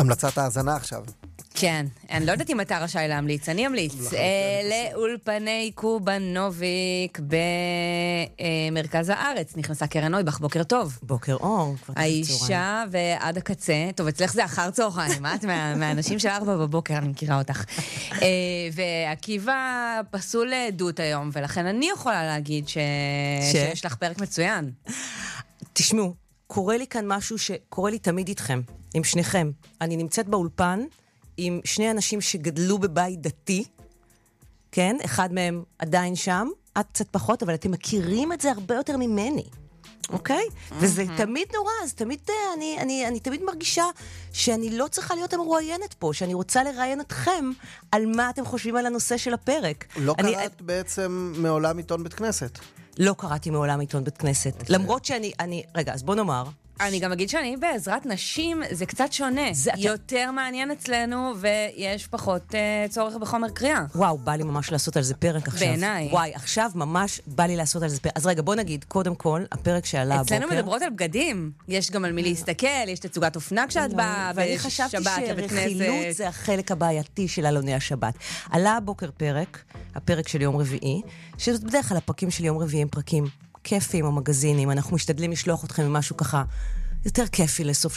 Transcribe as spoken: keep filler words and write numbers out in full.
המלצת האזנה עכשיו. כן, אני לא יודעת אם אתה רשאי להמליץ, אני אמליץ. לאולפני קובנוביק במרכז הארץ. נכנסה קרן נויבך, בוקר טוב. בוקר אור. האישה ועד הקצה, טוב, אצלך זה אחר צהריים, את מהאנשים של ארבע בבוקר, אני מכירה אותך. ועקיבא פסול לעדות היום, ולכן אני יכולה להגיד שיש לך פרק מצוין. תשמעו, קורה לי כאן משהו שקורה לי תמיד איתכם, עם שניכם. אני נמצאת באולפן, עם שני אנשים שגדלו בבית דתי, כן? אחד מהם עדיין שם, את קצת פחות, אבל אתם מכירים את זה הרבה יותר ממני, אוקיי? וזה תמיד נורא, אז תמיד, אני, אני, אני תמיד מרגישה שאני לא צריכה להיות המרואיינת פה, שאני רוצה לראיין אתכם על מה אתם חושבים על הנושא של הפרק. לא אני, קראת בעצם מעולם עיתון בית כנסת? לא קראתי מעולם עיתון בית כנסת. למרות שאני, אני, רגע, אז בוא נאמר, אני גם אגיד שאני בעזרת נשים, זה קצת שונה. זה יותר מעניין אצלנו, ויש פחות uh, צורך בחומר קריאה. וואו, בא לי ממש לעשות על זה פרק עכשיו. בעיניי. וואי, עכשיו ממש בא לי לעשות על זה פרק. אז רגע, בוא נגיד, קודם כל, הפרק שעלה הבוקר. אצלנו מדברות על בגדים. יש גם על מי להסתכל, יש תצוגת אופנה כשאת באה, ואני חשבתי שרכילות זה החלק הבעייתי של אלוני השבת. עלה הבוקר פרק, הפרק של יום רביעי, שזאת בדרך כלל הפרקים של יום רביעי הם פרקים כיפים או מגזינים, אנחנו משתדלים לשלוח אתכם ממשהו ככה יותר כיפי לסוף